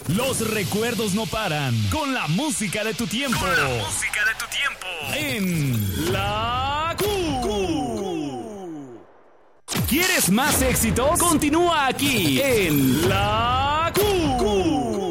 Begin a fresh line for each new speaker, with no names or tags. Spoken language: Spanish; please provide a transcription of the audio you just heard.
Los recuerdos no paran. Con la música de tu tiempo. En La Q. ¿Quieres más éxitos? Continúa aquí en La Q.